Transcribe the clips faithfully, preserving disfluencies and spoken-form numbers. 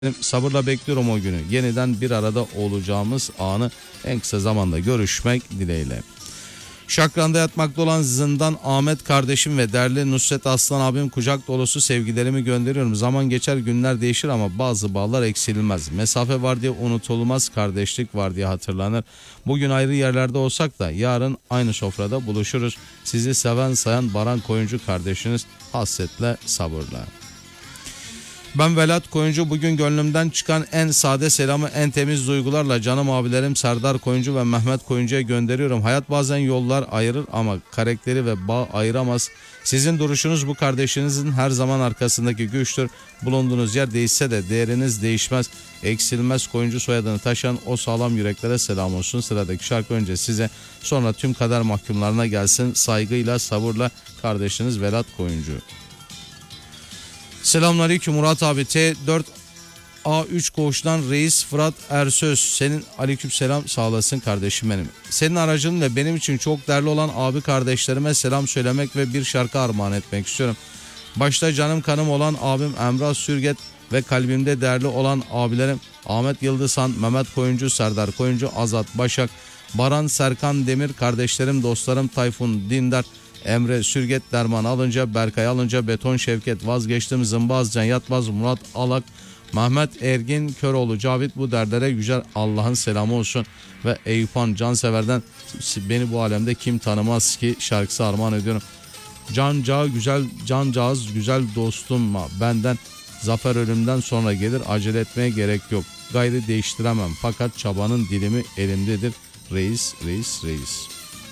Sabırla bekliyorum o günü. Yeniden bir arada olacağımız anı en kısa zamanda görüşmek dileğiyle. Şakran'da yatmakta olan Zindan Ahmet kardeşim ve değerli Nusret Aslan abim kucak dolusu sevgilerimi gönderiyorum. Zaman geçer, günler değişir ama bazı bağlar eksilmez. Mesafe var diye unutulmaz, kardeşlik var diye hatırlanır. Bugün ayrı yerlerde olsak da yarın aynı sofrada buluşuruz. Sizi seven sayan Baran Koyuncu kardeşiniz, hasretle, sabırla. Ben Velat Koyuncu, bugün gönlümden çıkan en sade selamı en temiz duygularla canım abilerim Serdar Koyuncu ve Mehmet Koyuncu'ya gönderiyorum. Hayat bazen yollar ayırır ama karakteri ve bağ ayıramaz. Sizin duruşunuz bu kardeşinizin her zaman arkasındaki güçtür. Bulunduğunuz yer değişse de değeriniz değişmez. Eksilmez Koyuncu soyadını taşıyan o sağlam yüreklere selam olsun. Sıradaki şarkı önce size, sonra tüm kader mahkumlarına gelsin. Saygıyla, sabırla, kardeşiniz Velat Koyuncu. Selamünaleyküm Murat abi. T dört A üç koğuştan Reis Fırat Ersöz. Senin aleykümselam, sağ olasın kardeşim benim. Senin aracınla benim için çok değerli olan abi kardeşlerime selam söylemek ve bir şarkı armağan etmek istiyorum. Başta canım kanım olan abim Emrah Sürget ve kalbimde değerli olan abilerim Ahmet Yıldızhan, Mehmet Koyuncu, Serdar Koyuncu, Azat Başak, Baran Serkan Demir, kardeşlerim, dostlarım Tayfun Dindar, Emre Sürget, Derman alınca, Berkay alınca, Beton Şevket, vazgeçtim, Zımbazcan Yatmaz, Murat Alak, Mehmet Ergin Köroğlu, Cavit, bu dertlere yüce Allah'ın selamı olsun ve Eyüphan Cansever'den beni bu alemde kim tanımaz ki şarkısı armağan ediyorum. Canca güzel, cancağız güzel dostum, benden zafer ölümden sonra gelir, acele etmeye gerek yok, gayrı değiştiremem fakat çabanın dilimi elimdedir. Reis, reis, reis.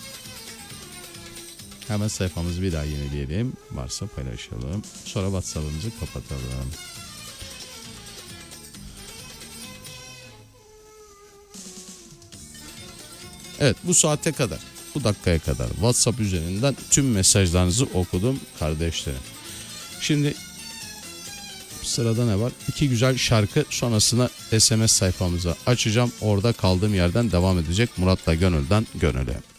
Hemen sayfamızı bir daha yenileyelim. Varsa paylaşalım. Sonra WhatsApp'ımızı kapatalım. Evet, bu saate kadar, bu dakikaya kadar WhatsApp üzerinden tüm mesajlarınızı okudum kardeşlerim. Şimdi sırada ne var? İki güzel şarkı, sonrasında S M S sayfamızı açacağım. Orada kaldığım yerden devam edecek. Murat'la Gönül'den Gönül'e.